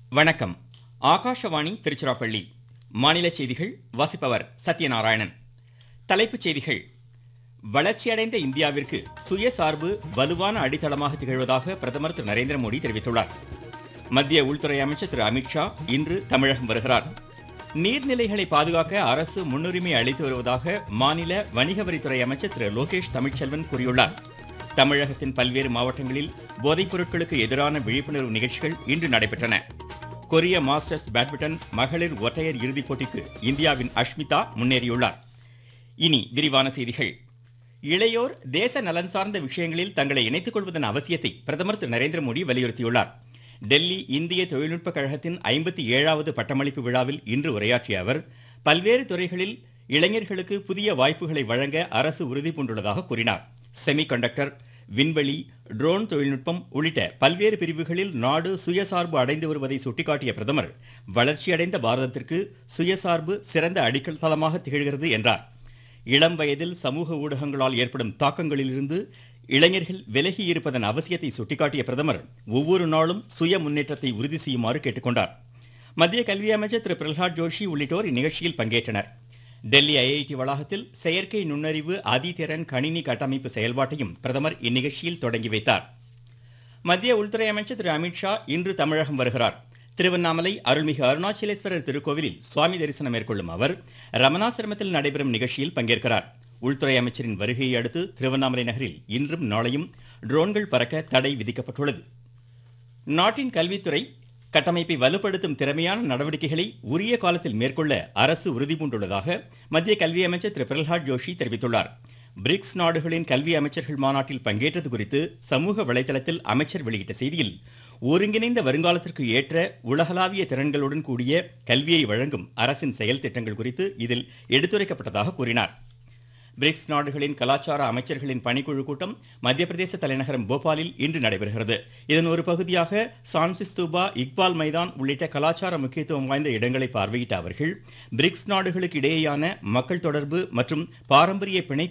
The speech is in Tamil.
வணக்கம். ஆகாஷவாணி திருச்சிராப்பள்ளி. மாநில செய்திகள் வாசிப்பவர் சத்யநாராயணன். தலைப்புச் செய்திகள். வளர்ச்சியடைந்த இந்தியாவிற்கு சுயசார்பு வலுவான அடித்தளமாக திகழ்வதாக பிரதமர் திரு நரேந்திர மோடி தெரிவித்துள்ளார். மத்திய உள்துறை அமைச்சர் திரு அமித்ஷா இன்று தமிழகம் வருகிறார். நீர்நிலைகளை பாதுகாக்க அரசு முன்னுரிமை அளித்து வருவதாக மாநில வணிக வரித்துறை அமைச்சர் திரு லோகேஷ் தமிழ்ச்செல்வன் கூறியுள்ளார். தமிழகத்தின் பல்வேறு மாவட்டங்களில் போதைப் பொருட்களுக்கு எதிரான விழிப்புணர்வு நிகழ்ச்சிகள் இன்று நடைபெற்றன. கொரிய மாஸ்டர்ஸ் பேட்மிண்டன் மகளிர் ஒற்றையர் இறுதிப் போட்டிக்கு இந்தியாவின் அஷ்மிதா முன்னேறியுள்ளார். இனி விரிவான செய்திகள். இளையோர் தேச நலன் சார்ந்த விஷயங்களில் தங்களை இணைத்துக் கொள்வதன் அவசியத்தை பிரதமர் திரு நரேந்திர மோடி வலியுறுத்தியுள்ளார். டெல்லி இந்திய தொழில்நுட்ப கழகத்தின் 57வது பட்டமளிப்பு விழாவில் இன்று உரையாற்றிய அவர், பல்வேறு துறைகளில் இளைஞர்களுக்கு புதிய வாய்ப்புகளை வழங்க அரசு உறுதி பூண்டுள்ளதாக கூறினார். செமிகண்டக்டர், விண்வெளி, ட்ரோன் தொழில்நுட்பம் உள்ளிட்ட பல்வேறு பிரிவுகளில் நாடு சுயசார்பு அடைந்து வருவதை சுட்டிக்காட்டிய பிரதமர், வளர்ச்சியடைந்த பாரதத்திற்கு சுயசார்பு சிறந்த அடித்தளமாக திகழ்கிறது என்றார். இளம் வயதில் சமூக ஊடகங்களால் ஏற்படும் தாக்கங்களிலிருந்து இளைஞர்கள் விலகி இருப்பதன் அவசியத்தை சுட்டிக்காட்டிய பிரதமர், ஒவ்வொரு நாளும் சுய முன்னேற்றத்தை உறுதி செய்யுமாறு கேட்டுக்கொண்டார். மத்திய கல்வி அமைச்சர் திரு பிரகலாத் ஜோஷி உள்ளிட்டோர் இந்நிகழ்ச்சியில் பங்கேற்றனர். டெல்லி ஐஐடி வளாகத்தில் செயற்கை நுண்ணறிவு அதிதிறன் கணினி கட்டமைப்பு செயல்பாட்டையும் பிரதமர் இந்நிகழ்ச்சியில் தொடங்கி வைத்தார். மத்திய உள்துறை அமைச்சர் திரு அமித்ஷா இன்று தமிழகம் வருகிறார். திருவண்ணாமலை அருள்மிகு அருணாச்சலேஸ்வரர் திருக்கோவிலில் சுவாமி தரிசனம் மேற்கொள்ளும் அவர் ரமணாசிரமத்தில் நடைபெறும் நிகழ்ச்சியில் பங்கேற்கிறார். உள்துறை அமைச்சரின் வருகையை அடுத்து திருவண்ணாமலை நகரில் இன்றும் நாளையும் ட்ரோன்கள் பறக்க தடை விதிக்கப்பட்டுள்ளது. நாட்டின் கல்வித்துறை கட்டமைப்பை வலுப்படுத்தும் திறமையான நடவடிக்கைகளை உரிய காலத்தில் மேற்கொள்ள அரசு உறுதிபூண்டுள்ளதாக மத்திய கல்வி அமைச்சர் திரு பிரகலாத் ஜோஷி தெரிவித்துள்ளார். பிரிக்ஸ் நாடுகளின் கல்வி அமைச்சர்கள் மாநாட்டில் பங்கேற்றது குறித்து சமூக வலைதளத்தில் அமைச்சர் வெளியிட்ட செய்தியில், ஒருங்கிணைந்த வருங்காலத்திற்கு ஏற்ற உலகளாவிய திறன்களுடன் கூடிய கல்வியை வழங்கும் அரசின் செயல் திட்டங்கள் குறித்து இதில் எடுத்துரைக்கப்பட்டதாக கூறினார். பிரிக்ஸ் நாடுகளின் கலாச்சார அமைச்சர்களின் பணிக்குழு கூட்டம் மத்திய பிரதேச தலைநகரம் போபாலில் இன்று நடைபெறுகிறது. இதன் ஒரு பகுதியாக சான்சி ஸ்தூபா, இக்பால் மைதான் உள்ளிட்ட கலாச்சார முக்கியத்துவம் வாய்ந்த இடங்களை பார்வையிட்ட அவர்கள், பிரிக்ஸ் நாடுகளுக்கு இடையேயான மக்கள் தொடர்பு மற்றும் பாரம்பரிய பிணைப்பு